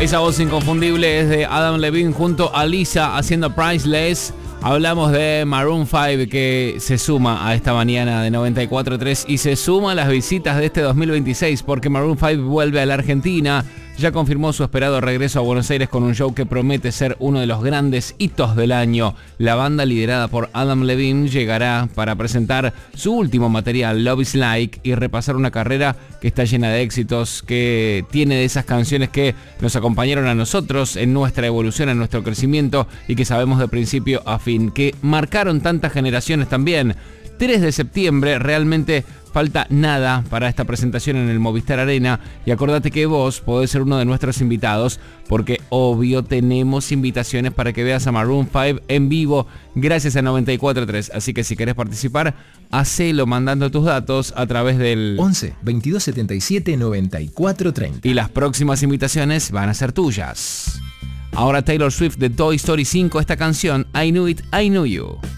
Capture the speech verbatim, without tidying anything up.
Esa voz inconfundible es de Adam Levine junto a Lisa haciendo Priceless. Hablamos de Maroon cinco que se suma a esta mañana de noventa y cuatro punto tres y se suma a las visitas de este dos mil veintiséis porque Maroon cinco vuelve a la Argentina. Ya confirmó su esperado regreso a Buenos Aires con un show que promete ser uno de los grandes hitos del año. La banda liderada por Adam Levine llegará para presentar su último material, Love is Like, y repasar una carrera que está llena de éxitos, que tiene de esas canciones que nos acompañaron a nosotros en nuestra evolución, en nuestro crecimiento y que sabemos de principio a fin, que marcaron tantas generaciones también. tres de septiembre, realmente falta nada para esta presentación en el Movistar Arena y acordate que vos podés ser uno de nuestros invitados porque obvio tenemos invitaciones para que veas a Maroon cinco en vivo gracias a noventa y cuatro punto tres, así que si querés participar, hacelo mandando tus datos a través del once, veintidós setenta y siete, noventa y cuatro treinta y las próximas invitaciones van a ser tuyas. Ahora Taylor Swift de Toy Story cinco, esta canción I Knew It, I Knew You.